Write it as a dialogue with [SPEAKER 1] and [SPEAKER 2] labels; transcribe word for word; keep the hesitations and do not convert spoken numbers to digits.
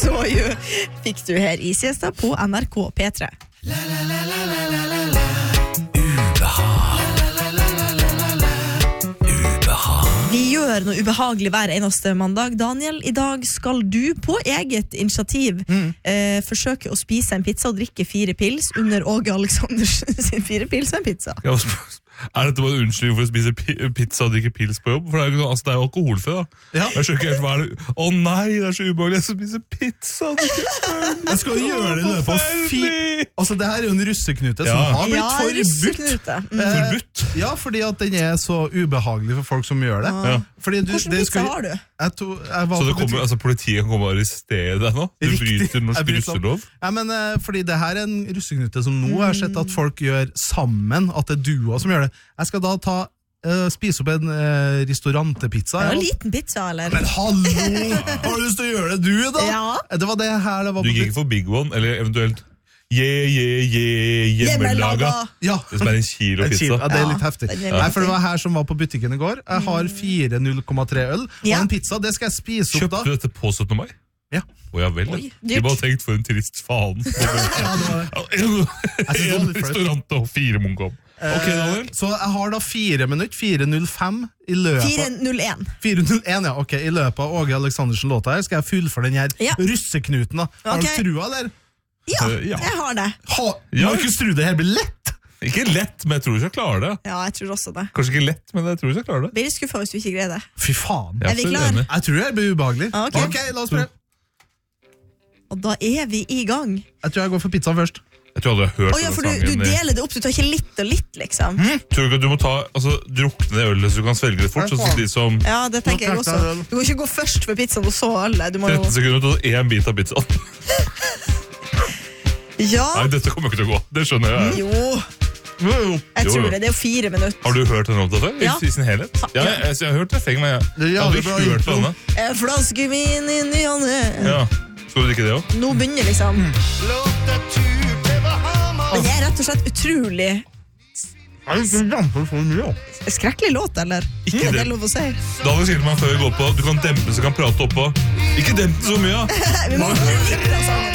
[SPEAKER 1] så jo fikk du her i Siesta på N R K P tre. La, la, la, la, la, la, la, la. Ubehag. La, la, la, la, la, la. Ubehag. Vi gjør noe ubehagelig hver eneste mandag. Daniel, i dag skal du på eget initiativ mm. eh, forsøke å spise en pizza og drikke fire pils under Åge Alexanders sin fire pils og en pizza.
[SPEAKER 2] Ja, er dette bare en unnskyldning for å spise pizza og drikke pils på jobb? For det er jo, altså, det er jo alkoholfri da. Ja. Jeg skjønner ikke helt hva er det. Å nei, det er så ubehagelig. Jeg skal spise pizza og drikke pils.
[SPEAKER 3] Jeg skal gjøre det i løpet av fire... Altså, det her er jo en russeknute ja. Som har blitt
[SPEAKER 1] ja,
[SPEAKER 3] forbudt.
[SPEAKER 1] Mm.
[SPEAKER 2] Forbudt?
[SPEAKER 3] Ja, fordi at den er så ubehagelig for folk som gjør det.
[SPEAKER 1] Ja.
[SPEAKER 3] Fordi du,
[SPEAKER 1] Hvordan pizza skal... har du?
[SPEAKER 3] Jeg to, jeg
[SPEAKER 2] så det kommer, altså, politiet kan komme og arrestere deg nå? Du Riktig. Bryter norsk russelov?
[SPEAKER 3] Ja, men uh, fordi det her er en russeknute som nå har sett at folk gjør sammen, at det er duer som gjør det. Jeg skal da ta, uh, spise opp en uh, restaurantepizza.
[SPEAKER 1] Ja, en liten pizza, eller?
[SPEAKER 3] Men hallo! Har du lyst til å gjøre det, du da?
[SPEAKER 1] Ja.
[SPEAKER 3] Det var det her det var.
[SPEAKER 2] Du gikk ikke for Big One, eller eventuelt Yeah, yeah, yeah, hjemmelaga. Ja. Det som er en kilo
[SPEAKER 3] en
[SPEAKER 2] pizza.
[SPEAKER 3] Kilo. Ja, det er litt heftig.
[SPEAKER 1] Ja.
[SPEAKER 3] Nei, for det var her som var på butikken i går. Jeg har fire null komma tre øl, ja. Og en pizza, det skal jeg spise
[SPEAKER 2] Kjøpte
[SPEAKER 3] opp da.
[SPEAKER 2] Kjøpte du dette på syttende mai?
[SPEAKER 3] Ja.
[SPEAKER 2] Å ja vel,
[SPEAKER 1] Oi,
[SPEAKER 2] de bare tenkt for en trist faen.
[SPEAKER 3] Ja, det var det.
[SPEAKER 2] En restaurant og fire munkom. Ok, Daniel.
[SPEAKER 3] Så jeg har da fire minutter, fire null fem i løpet
[SPEAKER 1] fire null en
[SPEAKER 3] fire null en, ja, ok. I løpet av Åge Aleksandersen låta her skal jeg fullføre den her ja. Russeknuten da. Har okay. du trua der?
[SPEAKER 1] Ja, uh, ja, jeg har det.
[SPEAKER 3] Ha, Markus, tror du det her blir lett?
[SPEAKER 2] Ikke lett, men jeg tror du skal klare det.
[SPEAKER 1] Ja, jeg tror også det.
[SPEAKER 2] Kanskje ikke lett, men jeg tror du skal klare det.
[SPEAKER 1] Blir litt skuffet hvis du ikke greier det.
[SPEAKER 3] Fy faen.
[SPEAKER 1] Er vi klar?
[SPEAKER 3] Jeg tror det blir ubehagelig.
[SPEAKER 1] Ah, okay.
[SPEAKER 3] Ok, la oss prøve.
[SPEAKER 1] Og da er vi i gang.
[SPEAKER 3] Jeg tror jeg går for pizza først.
[SPEAKER 2] Jeg tror jeg hadde hørt
[SPEAKER 1] oh, ja, for du, du deler det opp, du tar ikke litt og litt, liksom.
[SPEAKER 2] Mm. Tror du ikke at du må ta, altså, drukne det ølet så du kan svelge det fort, sånn som de som...
[SPEAKER 1] Ja, det tenker jeg også. Du må ikke gå først for pizzaen og så ølet. Du må
[SPEAKER 2] tretten sekunder til å ta en bit av pizzaen.
[SPEAKER 1] Ja.
[SPEAKER 2] Nei, dette kommer ikke til å gå. Det skjønner jeg.
[SPEAKER 1] Jo. Jeg tror det. Det er jo fire minutter.
[SPEAKER 2] Har du hørt den låta før? Ja. I sin helhet? Ja, jeg, jeg, jeg har hørt refreng, men jeg, jeg har aldri hørt på denne.
[SPEAKER 1] En flaske vin inn i henne.
[SPEAKER 2] Ja. Skal du drikke det også?
[SPEAKER 1] Nå begynner liksom. Men det er rett og slett utrolig skrekkelig låt, eller?
[SPEAKER 2] Ikke
[SPEAKER 1] det er lov å si.
[SPEAKER 2] Da hadde du sagt til meg før vi går på, du kan dempe så kan prate oppå. Ikke dempe så mye, ja.
[SPEAKER 1] Vi må høre litt av sammen.